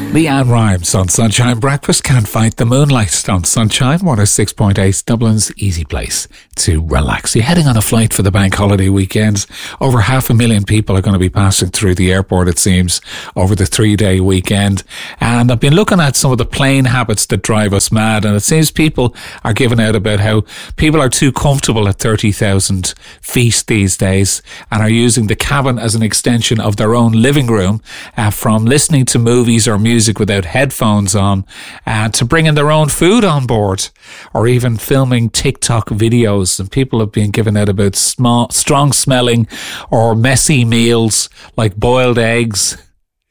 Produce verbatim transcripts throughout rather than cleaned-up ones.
Leanne Rhymes on Sunshine Breakfast. Can't fight the moonlight on Sunshine. one oh six point eight, Dublin's easy place to relax. You're heading on a flight for the bank holiday weekends. Over half a million people are going to be passing through the airport, it seems, over the three-day weekend. And I've been looking at some of the plane habits that drive us mad, and it seems people are giving out about how people are too comfortable at thirty thousand feet these days and are using the cabin as an extension of their own living room, uh, from listening to movies or music without headphones on, uh, to bringing their own food on board, or even filming TikTok videos. And people have been giving out about small, strong smelling or messy meals like boiled eggs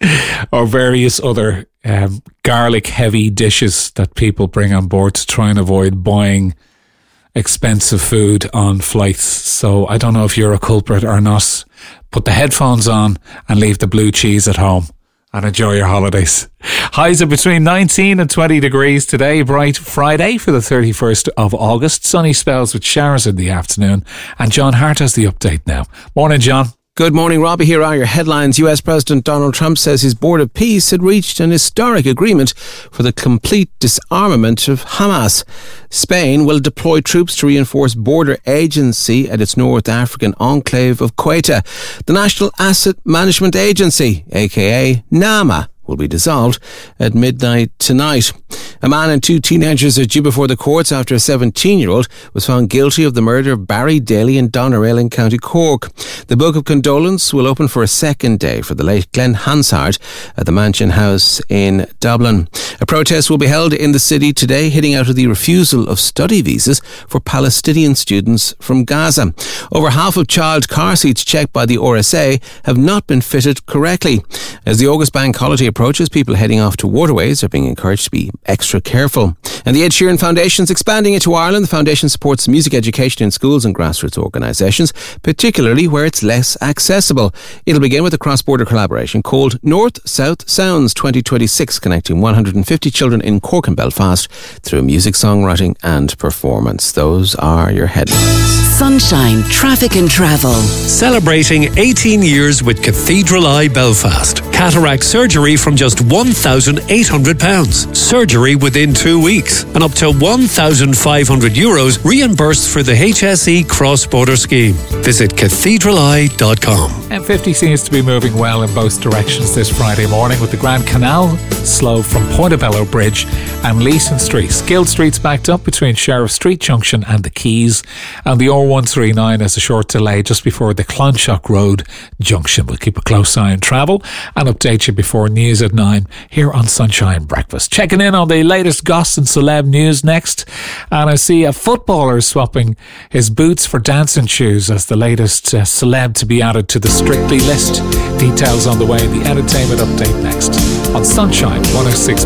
or various other um, garlic heavy dishes that people bring on board to try and avoid buying expensive food on flights. So I don't know if you're a culprit or not. Put the headphones on and leave the blue cheese at home and enjoy your holidays. Highs are between nineteen and twenty degrees today. Bright Friday for the thirty-first of August. Sunny spells with showers in the afternoon. And John Hart has the update now. Morning, John. Good morning, Robbie. Here are your headlines. U S President Donald Trump says his Board of Peace had reached an historic agreement for the complete disarmament of Hamas. Spain will deploy troops to reinforce border agency at its North African enclave of Ceuta. The National Asset Management Agency, aka NAMA, will be dissolved at midnight tonight. A man and two teenagers are due before the courts after a seventeen-year-old was found guilty of the murder of Barry Daly in Doneraile in County Cork. The Book of Condolence will open for a second day for the late Glenn Hansard at the Mansion House in Dublin. A protest will be held in the city today, hitting out of the refusal of study visas for Palestinian students from Gaza. Over half of child car seats checked by the R S A have not been fitted correctly. As the August bank holiday approaches, people heading off to waterways are being encouraged to be extra careful. And the Ed Sheeran Foundation is expanding into Ireland. The foundation supports music education in schools and grassroots organisations, particularly where it's less accessible. It'll begin with a cross-border collaboration called North-South Sounds twenty twenty-six, connecting one hundred fifty children in Cork and Belfast through music, songwriting and performance. Those are your headlines. Sunshine Traffic and Travel. Celebrating eighteen years with Cathedral Eye Belfast. Cataract surgery from just one thousand eight hundred pounds. Surgery within two weeks. And up to one thousand five hundred euros reimbursed for the H S E cross-border scheme. Visit cathedral eye dot com. M fifty seems to be moving well in both directions this Friday morning, with the Grand Canal slow from Portobello Bridge and Leeson Street. Guild Street's backed up between Sheriff Street Junction and the Quays, and the R one thirty-nine has a short delay just before the Clonshock Road junction. We'll keep a close eye on travel and update you before news at nine here on Sunshine Breakfast. Checking in on the latest goss and celeb news next, and I see a footballer swapping his boots for dancing shoes as the latest uh, celeb to be added to the Strictly list. Details on the way. The entertainment update next on Sunshine one oh six